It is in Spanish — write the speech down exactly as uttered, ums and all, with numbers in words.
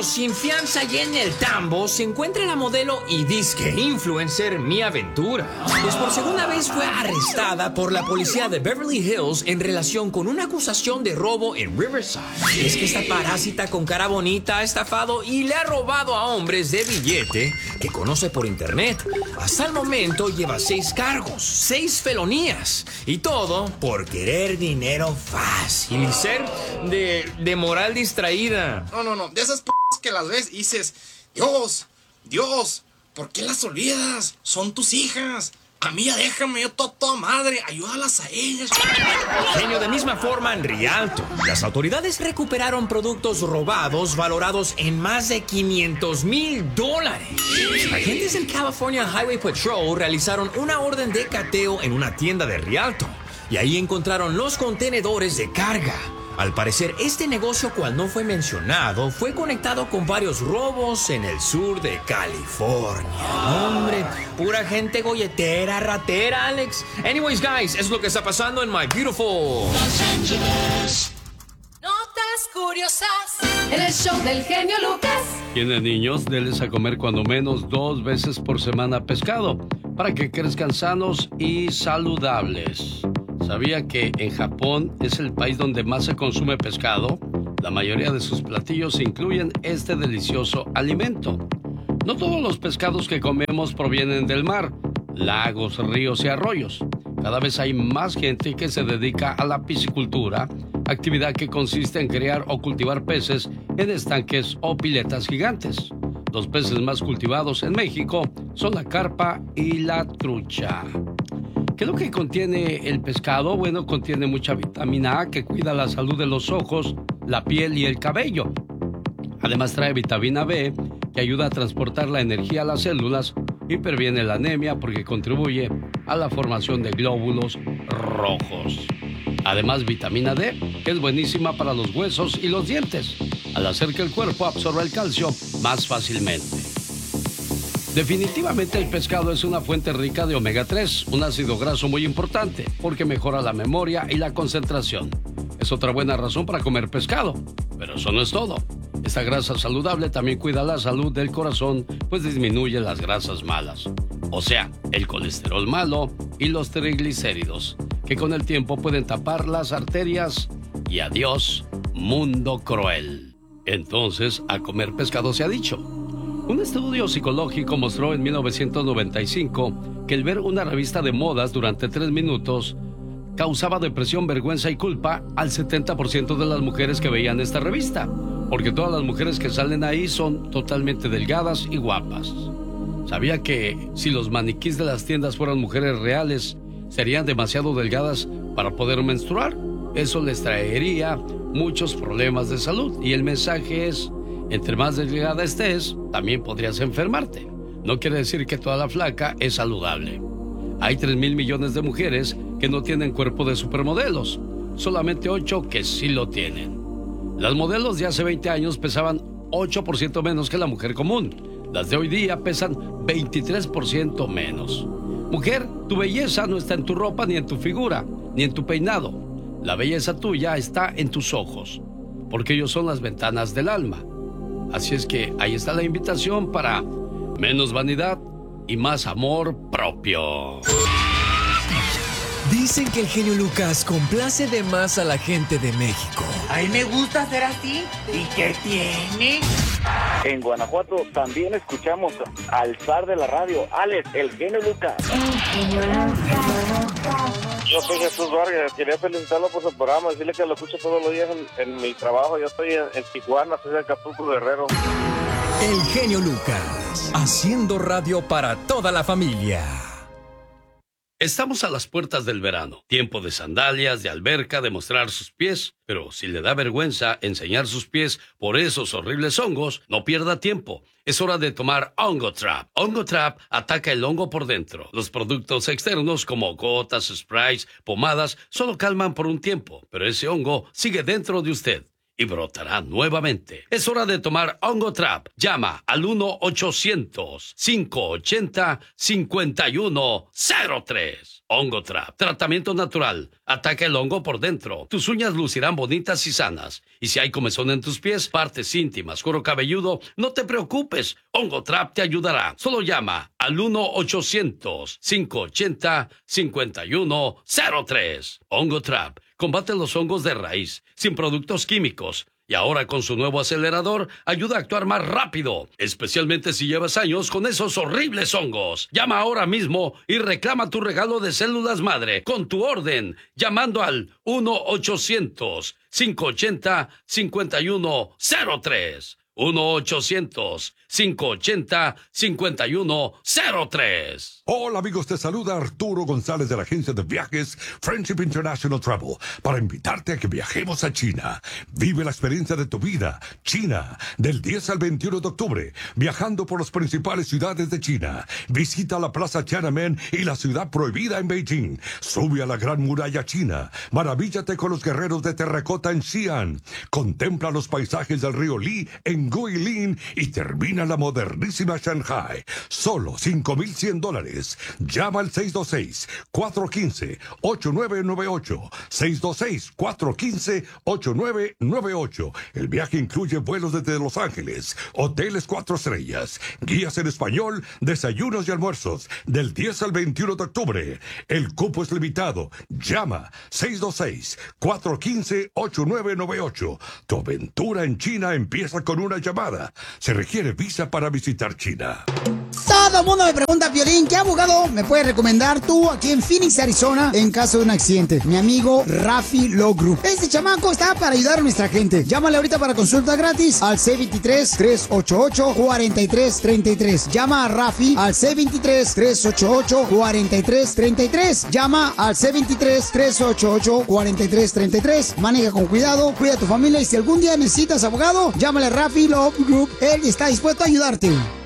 amigos, sin fianza y en el tambo se encuentra la modelo y disque influencer Mia Ventura. Pues por segunda vez fue arrestada por la policía de Beverly Hills en relación con una acusación de robo en Riverside. Es que esta parásita con cara bonita ha estafado y le ha robado a hombres de billete que conoce por internet. Hasta el momento lleva seis cargos, seis felonías y todo por querer dinero fácil y ser de, de moral distraída. No, no, no, de esas p*** que las ves y dices, Dios, Dios, ¿por qué las olvidas? Son tus hijas. A mí ya déjame, yo to toda madre, ayúdalas a ellas. Genio, de misma forma en Rialto, las autoridades recuperaron productos robados valorados en más de quinientos mil dólares. Agentes del California Highway Patrol realizaron una orden de cateo en una tienda de Rialto y ahí encontraron los contenedores de carga. Al parecer, este negocio, cual no fue mencionado, fue conectado con varios robos en el sur de California. Hombre, pura gente golletera, ratera, Alex. Anyways, guys, es lo que está pasando en My Beautiful Los Angeles. Notas curiosas en el show del genio Lucas. ¿Tiene niños? Deles a comer cuando menos dos veces por semana pescado, para que crezcan sanos y saludables. ¿Sabía que en Japón es el país donde más se consume pescado? La mayoría de sus platillos incluyen este delicioso alimento. No todos los pescados que comemos provienen del mar, lagos, ríos y arroyos. Cada vez hay más gente que se dedica a la piscicultura, actividad que consiste en criar o cultivar peces en estanques o piletas gigantes. Los peces más cultivados en México son la carpa y la trucha. ¿Qué es lo que contiene el pescado? Bueno, contiene mucha vitamina A que cuida la salud de los ojos, la piel y el cabello. Además trae vitamina B que ayuda a transportar la energía a las células y previene la anemia porque contribuye a la formación de glóbulos rojos. Además, vitamina D, que es buenísima para los huesos y los dientes, al hacer que el cuerpo absorba el calcio más fácilmente. Definitivamente el pescado es una fuente rica de omega tres, un ácido graso muy importante porque mejora la memoria y la concentración. Es otra buena razón para comer pescado, pero eso no es todo. Esta grasa saludable también cuida la salud del corazón, pues disminuye las grasas malas, o sea, el colesterol malo y los triglicéridos, que con el tiempo pueden tapar las arterias y adiós, mundo cruel. Entonces, a comer pescado se ha dicho. Un estudio psicológico mostró en mil novecientos noventa y cinco que el ver una revista de modas durante tres minutos causaba depresión, vergüenza y culpa al setenta por ciento de las mujeres que veían esta revista, porque todas las mujeres que salen ahí son totalmente delgadas y guapas. ¿Sabía que si los maniquís de las tiendas fueran mujeres reales, serían demasiado delgadas para poder menstruar? Eso les traería muchos problemas de salud. Y el mensaje es: entre más delgada estés, también podrías enfermarte. No quiere decir que toda la flaca es saludable. Hay tres mil millones de mujeres que no tienen cuerpo de supermodelos. Solamente ocho que sí lo tienen. Las modelos de hace veinte años pesaban ocho por ciento menos que la mujer común. Las de hoy día pesan veintitrés por ciento menos. Mujer, tu belleza no está en tu ropa, ni en tu figura, ni en tu peinado. La belleza tuya está en tus ojos, porque ellos son las ventanas del alma. Así es que ahí está la invitación para menos vanidad y más amor propio. Dicen que el genio Lucas complace de más a la gente de México. A mí me gusta ser así. ¿Y qué tiene? En Guanajuato también escuchamos al zar de la radio, Alex, el genio Lucas. El genio Lucas. Yo soy Jesús Vargas, quería felicitarlo por su programa, decirle que lo escucho todos los días en, en mi trabajo. Yo estoy en, en Tijuana, soy de Acapulco, Guerrero. El genio Lucas, haciendo radio para toda la familia. Estamos a las puertas del verano, tiempo de sandalias, de alberca, de mostrar sus pies, pero si le da vergüenza enseñar sus pies por esos horribles hongos, no pierda tiempo. Es hora de tomar Hongo Trap. Hongo Trap ataca el hongo por dentro. Los productos externos como gotas, sprays, pomadas, solo calman por un tiempo, pero ese hongo sigue dentro de usted. y brotará nuevamente. Es hora de tomar Ongotrap. Llama al uno ochocientos, cinco ochenta, cincuenta y uno cero tres. Ongotrap, tratamiento natural. Ataca el hongo por dentro. Tus uñas lucirán bonitas y sanas. Y si hay comezón en tus pies, partes íntimas, cuero cabelludo, no te preocupes. Ongotrap te ayudará. Solo llama al uno ochocientos, cinco ochenta, cincuenta y uno cero tres. Ongotrap combate los hongos de raíz, sin productos químicos. Y ahora con su nuevo acelerador, ayuda a actuar más rápido, especialmente si llevas años con esos horribles hongos. Llama ahora mismo y reclama tu regalo de células madre con tu orden, llamando al uno ochocientos, cinco ochenta, cincuenta y uno cero tres. uno ochocientos, cinco ochenta, cincuenta y uno cero tres. Hola amigos, te saluda Arturo González de la agencia de viajes Friendship International Travel para invitarte a que viajemos a China. Vive la experiencia de tu vida. China, del diez al veintiuno de octubre, viajando por las principales ciudades de China. Visita la Plaza Tiananmen y la ciudad prohibida en Beijing. Sube a la Gran Muralla China. Maravíllate con los guerreros de terracota en Xi'an. Contempla los paisajes del río Li en Guilin y termina la modernísima Shanghai. Solo cinco mil cien dólares. Llama al seis dos seis, cuatro uno cinco, ocho nueve nueve ocho. seis dos seis, cuatro uno cinco, ocho nueve nueve ocho. El viaje incluye vuelos desde Los Ángeles, hoteles cuatro estrellas, guías en español, desayunos y almuerzos, del diez al veintiuno de octubre. El cupo es limitado. Llama seis dos seis, cuatro uno cinco, ocho nueve nueve ocho. Tu aventura en China empieza con una llamada. Se requiere visa para visitar China. Todo el mundo me pregunta, Piolín, ¿qué abogado me puedes recomendar tú aquí en Phoenix, Arizona, en caso de un accidente? Mi amigo Rafi Law Group. Este chamaco está para ayudar a nuestra gente. Llámale ahorita para consulta gratis al C veintitrés, tres ochenta y ocho, cuarenta y tres treinta y tres. Llama a Rafi al C veintitrés, tres ochenta y ocho, cuarenta y tres treinta y tres. Llama al C veintitrés, tres ochenta y ocho, cuarenta y tres treinta y tres. Maneja con cuidado, cuida a tu familia y si algún día necesitas abogado, llámale a Rafi Law Group. Él está dispuesto a ayudarte.